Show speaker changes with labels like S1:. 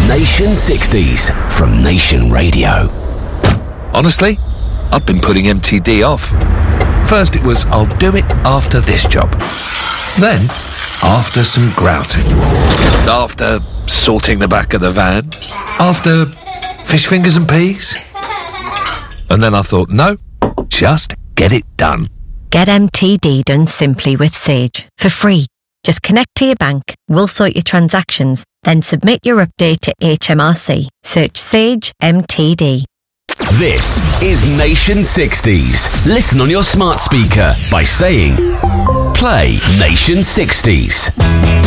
S1: Nation 60s from Nation Radio.
S2: Honestly, I've been putting MTD off. First it was, I'll do it after this job. Then, after some grouting. After sorting the back of the van. After fish fingers and peas. And then I thought, no, just get it done.
S3: Get MTD done simply with Sage, for free. Just connect to your bank, we'll sort your transactions, then submit your update to HMRC. Search Sage MTD.
S1: This is Nation 60s. Listen on your smart speaker by saying, play Nation 60s.